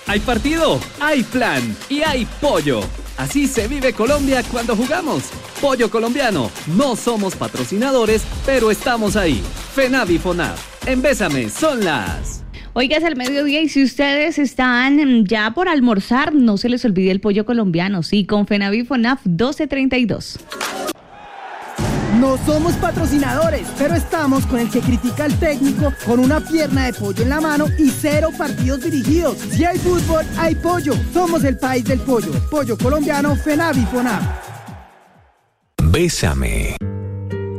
Hay partido, hay plan y hay pollo. Así se vive Colombia cuando jugamos. Pollo colombiano. No somos patrocinadores, pero estamos ahí. FENAVI FONAV. En Bésame son las... Oiga, es el mediodía y si ustedes están ya por almorzar, no se les olvide el pollo colombiano. Sí, con FENAVI FONAV 1232. No somos patrocinadores, pero estamos con el que critica al técnico con una pierna de pollo en la mano y 0 partidos dirigidos. Si hay fútbol, hay pollo. Somos el país del pollo. Pollo colombiano, FENAVI FONAV. Bésame.